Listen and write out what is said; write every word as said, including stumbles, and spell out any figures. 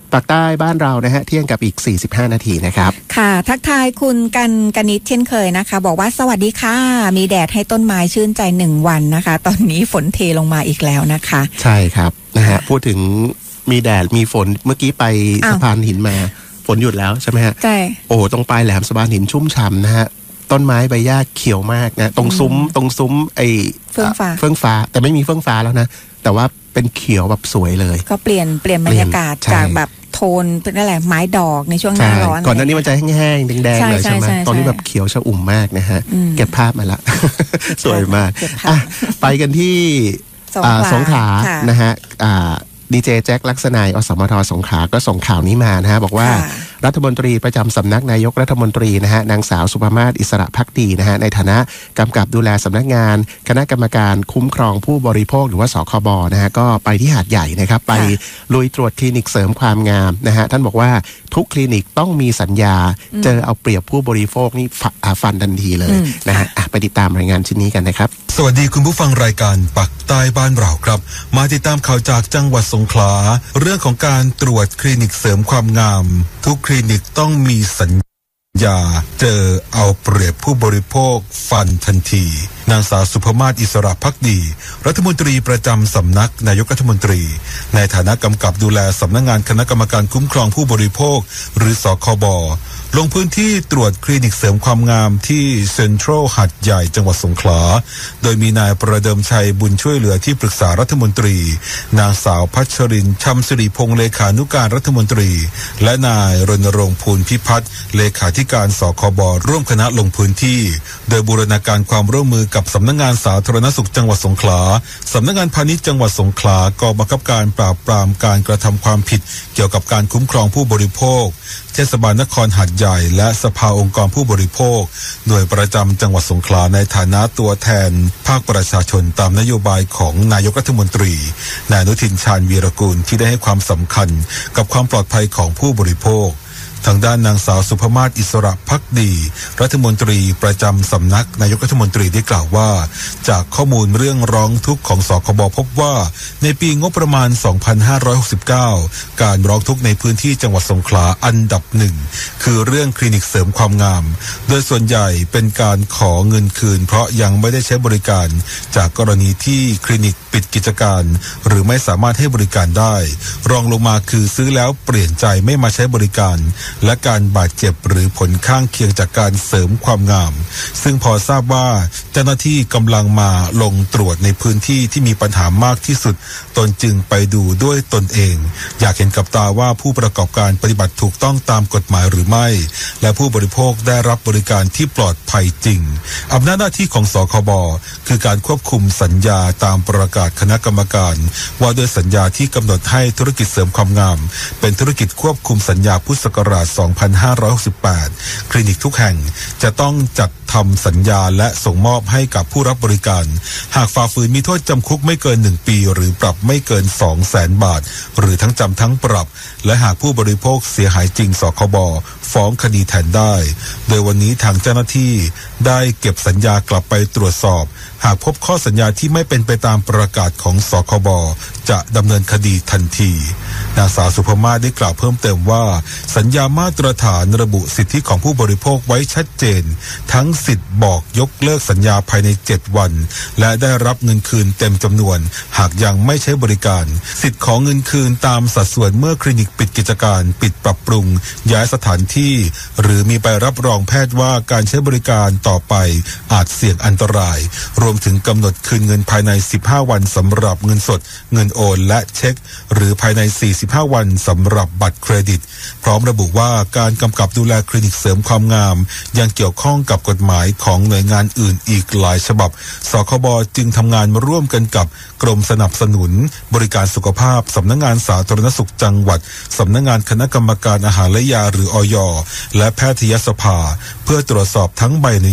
ปากใต้บ้านเรานะฮะเที่ยงกับอีกสี่สิบห้านาทีนะครับค่ะทักทายคุณกันกนิษฐ์เช่นเคยนะคะบอกว่าสวัสดีค่ะมีแดดให้ต้นไม้ชื่นใจหนึ่งวันนะคะตอนนี้ฝนเทลงมาอีกแล้วนะคะใช่ครับนะฮะพูดถึงมีแดดมีฝนเมื่อกี้ไปสะพานหินมาฝนหยุดแล้วใช่ไหมฮะใช่โอ้ตรงปลายแหลมสะพานหินชุ่มฉ่ำนะฮะต้นไม้ใบหญ้าเขียวมากนะตรงซุ้มตรงซุ้มไอเฟื่องฟ้าเฟื่องฟ้าแต่ไม่มีเฟื่องฟ้าแล้วนะแต่ว่าเป็นเขียวแบบสวยเลยก็เปลี่ยนเปลี่ยนบรรยากาศจากแบบโทนเป็นอะไรไม้ดอกในช่วงหน้าร้อนก่อนหน้านี้มันจะแห้งๆแดงๆเลยใช่ไหมตอนนี้แบบเขียวชอุ่มมากนะฮะเก็บภาพมาละสวยมากไปกันที่สงขลานะฮะดีเจแจ็คลักษณัยอสมทสงขลาก็ส่งข่าวนี้มานะฮะบอกว่ารัฐมนตรีประจำสำนักนายกรัฐมนตรีนะฮะนางสาวสุภมาศอิสระภักดีนะฮะในฐานะกำกับดูแลสำนักงานคณะกรรมการคุ้มครองผู้บริโภคหรือว่าสคบนะฮะก็ไปที่หาดใหญ่นะครับไปลุยตรวจคลินิกเสริมความงามนะฮะท่านบอกว่าทุกคลินิกต้องมีสัญญาเจอเอาเปรียบผู้บริโภคนี่ฟันทันทีเลยนะฮะไปติดตามรายงานชิ้นนี้กันนะครับสวัสดีคุณผู้ฟังรายการปักใต้บ้านเราครับมาติดตามข่าวจากจังหวัดสงขลาเรื่องของการตรวจคลินิกเสริมความงามทุกคลินิกต้องมีสัญญาเจอเอาเปรียบผู้บริโภคฟันทันทีนางสาวสุภมาศอิสระภักดีรัฐมนตรีประจำสำนักนายกรัฐมนตรีในฐานะกำกับดูแลสำนักงานคณะกรรมการคุ้มครองผู้บริโภคหรือสคบลงพื้นที่ตรวจคลินิกเสริมความงามที่เซ็นทรัลหาดใหญ่จังหวัดสงขลาโดยมีนายประเดิมชัยบุญช่วยเหลือที่ปรึกษารัฐมนตรีนางสาวพัชรินทร์ชำสิริพงษ์เลขานุการรัฐมนตรีและนายรณรงค์ภูลพิพัฒน์เลขาธิการสคบร่วมคณะลงพื้นที่โดยบูรณาการความร่วมมือกับสำนักงานสาธารณสุขจังหวัดสงขลาสำนักงานพาณิชย์จังหวัดสงขลากองบังคับการปราบปรามการกระทำความผิดเกี่ยวกับการคุ้มครองผู้บริโภคเทศบาลนครหาดใหญ่และสภาองค์กรผู้บริโภคหน่วยประจำจังหวัดสงขลาในฐานะตัวแทนภาคประชาชนตามนโยบายของนายกรัฐมนตรีนายอนุทินชาญวีรกูลที่ได้ให้ความสำคัญกับความปลอดภัยของผู้บริโภคทางด้านนางสาวสุภมาศอิสระภักดีรัฐมนตรีประจำสำนักนายกรัฐมนตรีได้กล่าวว่าจากข้อมูลเรื่องร้องทุกข์ของสคบพบว่าในปีงบประมาณสองพันห้าร้อยหกสิบเก้าการร้องทุกข์ในพื้นที่จังหวัดสงขลาอันดับหนึ่งคือเรื่องคลินิกเสริมความงามโดยส่วนใหญ่เป็นการขอเงินคืนเพราะยังไม่ได้ใช้บริการจากกรณีที่คลินิกปิดกิจการหรือไม่สามารถให้บริการได้รองลงมาคือซื้อแล้วเปลี่ยนใจไม่มาใช้บริการและการบาดเจ็บหรือผลข้างเคียงจากการเสริมความงามซึ่งพอทราบว่าเจ้าหน้าที่กำลังมาลงตรวจในพื้นที่ที่มีปัญหามากที่สุดตนจึงไปดูด้วยตนเองอยากเห็นกับตาว่าผู้ประกอบการปฏิบัติถูกต้องตามกฎหมายหรือไม่และผู้บริโภคได้รับบริการที่ปลอดภัยจริงอำนาจหน้าที่ของสคบคือการควบคุมสัญญาตามประกาศคณะกรรมการว่าด้วยสัญญาที่กำหนดให้ธุรกิจเสริมความงามเป็นธุรกิจควบคุมสัญญาพุทธศักราชสองพันห้าร้อยหกสิบแปดคลินิกทุกแห่งจะต้องจัดทำสัญญาและส่งมอบให้กับผู้รับบริการหากฝ่าฝืนมีโทษจำคุกไม่เกินหนึ่งปีหรือปรับไม่เกิน สองแสน บาทหรือทั้งจำทั้งปรับและหากผู้บริโภคเสียหายจริงสคบฟ้องคดีแทนได้โดยวันนี้ทางเจ้าหน้าที่ได้เก็บสัญญากลับไปตรวจสอบหากพบข้อสัญญาที่ไม่เป็นไปตามประกาศของสคบจะดำเนินคดีทันทีนางสาวสุภมาศได้กล่าวเพิ่มเติมว่าสัญญามาตรฐานระบุสิทธิของผู้บริโภคไว้ชัดเจนทั้งสิทธิ์บอกยกเลิกสัญญาภายในเจ็ดวันและได้รับเงินคืนเต็มจำนวนหากยังไม่ใช้บริการสิทธิ์ของเงินคืนตามสัดส่วนเมื่อคลินิกปิดกิจการปิดปรับปรุงย้ายสถานที่หรือมีใบรับรองแพทย์ว่าการใช้บริการต่อไปอาจเสี่ยงอันตรายรวมถึงกำหนดคืนเงินภายในสิบห้าวันสำหรับเงินสดเงินโอนและเช็คหรือภายในสี่สิบห้าวันสำหรับบัตรเครดิตพร้อมระบุว่าการกำกับดูแลคลินิกเสริมความงามยังเกี่ยวข้องกับกฎหมายของหน่วยงานอื่นอีกหลายฉบับสคบจึงทำงานร่วมกันกับกรมสนับสนุนบริการสุขภาพสำนักงานสาธารณสุขจังหวัดสำนักงานคณะกรรมการอาหารและยาหรืออย.และแพทยสภาเพื่อตรวจสอบทั้งใบ